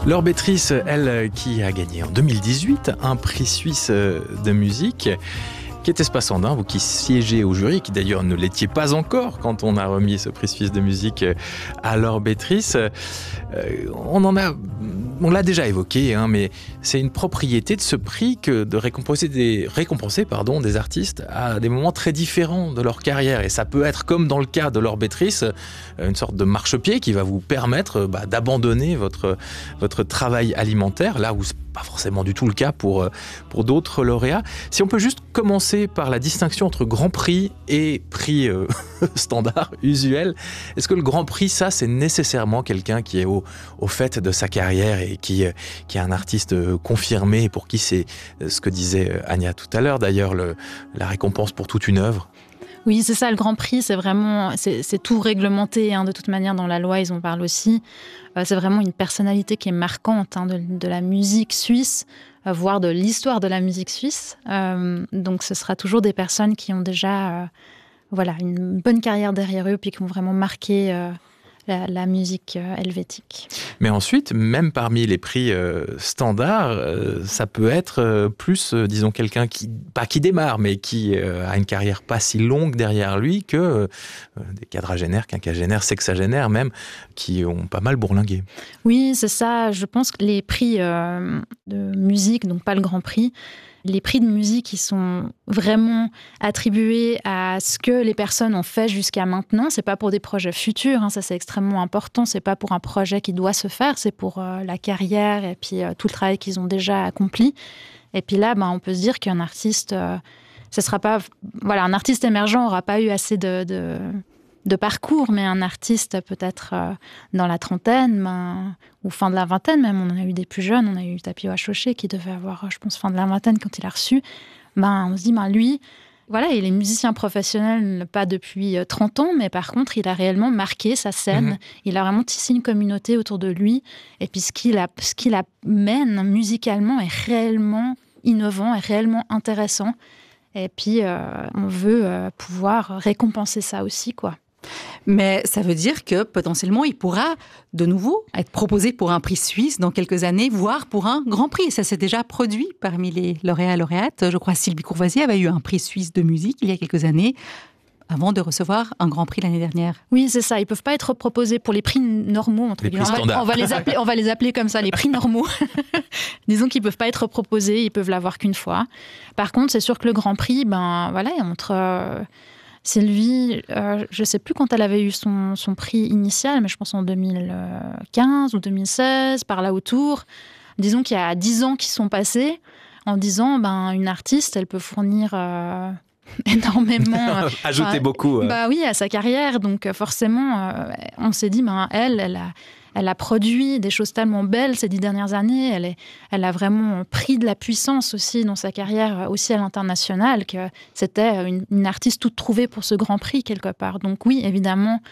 Laure Bétrice, elle qui a gagné en 2018 un prix suisse de musique. Qu'était-ce passandin, vous qui siégez au jury, qui d'ailleurs ne l'étiez pas encore quand on a remis ce prix suisse de musique à Laure Bétrice. On l'a déjà évoqué, mais c'est une propriété de ce prix que de récompenser des artistes à des moments très différents de leur carrière. Et ça peut être, comme dans le cas de Laure Bétrice, une sorte de marchepied qui va vous permettre d'abandonner votre travail alimentaire, là où c'est pas forcément du tout le cas pour d'autres lauréats. Si on peut juste commencer par la distinction entre Grand Prix et prix standard, usuel. Est-ce que le Grand Prix, ça, c'est nécessairement quelqu'un qui est au fait de sa carrière et qui est un artiste confirmé et pour qui c'est ce que disait Anya tout à l'heure, d'ailleurs, la récompense pour toute une œuvre? Oui, c'est ça, le Grand Prix, c'est tout réglementé, de toute manière, dans la loi, ils en parlent aussi. C'est vraiment une personnalité qui est marquante de la musique suisse, voire de l'histoire de la musique suisse. Donc, ce sera toujours des personnes qui ont déjà une bonne carrière derrière eux, puis qui ont vraiment marqué la musique helvétique. Mais ensuite, même parmi les prix standards, ça peut être plus, disons, quelqu'un pas qui démarre, mais qui a une carrière pas si longue derrière lui que des quadragénaires, quinquagénaires, sexagénaires même, qui ont pas mal bourlingué. Oui, c'est ça. Je pense que les prix de musique, donc pas le Grand Prix, les prix de musique qui sont vraiment attribués à ce que les personnes ont fait jusqu'à maintenant, c'est pas pour des projets futurs, ça c'est extrêmement important, c'est pas pour un projet qui doit se faire, c'est pour la carrière et puis tout le travail qu'ils ont déjà accompli. Et puis là, on peut se dire qu'un artiste, un artiste émergent n'aura pas eu assez de parcours, mais un artiste peut-être dans la trentaine, ou fin de la vingtaine même, on en a eu des plus jeunes, on a eu Tapio Achauché qui devait avoir, je pense, fin de la vingtaine quand il a reçu, on se dit, lui, il est musicien professionnel, pas depuis 30 ans, mais par contre, il a réellement marqué sa scène, il a vraiment tissé une communauté autour de lui, et puis ce qu'il amène musicalement est réellement innovant, est réellement intéressant, et puis on veut pouvoir récompenser ça aussi, quoi. Mais ça veut dire que potentiellement, il pourra de nouveau être proposé pour un prix suisse dans quelques années, voire pour un grand prix. Ça s'est déjà produit parmi les lauréats-lauréates. Je crois que Sylvie Courvoisier avait eu un prix suisse de musique il y a quelques années, avant de recevoir un grand prix l'année dernière. Oui, c'est ça. Ils ne peuvent pas être proposés pour les prix normaux. Les prix standards. On va les appeler comme ça, les prix normaux. Disons qu'ils ne peuvent pas être proposés, ils peuvent l'avoir qu'une fois. Par contre, c'est sûr que le grand prix, entre... Sylvie, je ne sais plus quand elle avait eu son prix initial, mais je pense en 2015 ou 2016, par là autour. Disons qu'il y a 10 ans qui sont passés, en disant, une artiste, elle peut fournir énormément... Ajouter beaucoup. Oui, à sa carrière. Donc forcément, on s'est dit, elle a produit des choses tellement belles ces 10 dernières années. Elle a vraiment pris de la puissance aussi dans sa carrière, aussi à l'international, que c'était une artiste toute trouvée pour ce Grand Prix, quelque part. Donc oui, évidemment,